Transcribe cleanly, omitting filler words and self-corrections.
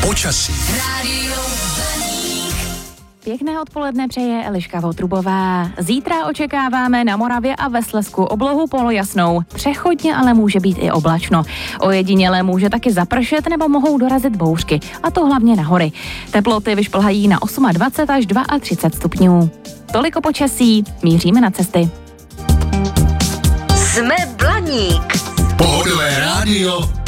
Počasí. Pěkné odpoledne přeje Eliška Votrubová. Zítra očekáváme na Moravě a ve Slezsku oblohu polojasnou. Přechodně ale může být i oblačno. Ojediněle může taky zapršet nebo mohou dorazit bouřky. A to hlavně na hory. Teploty vyšplhají na 28 až 32 stupňů. Toliko počasí, míříme na cesty. Jsme Blaník. Pohodové rádio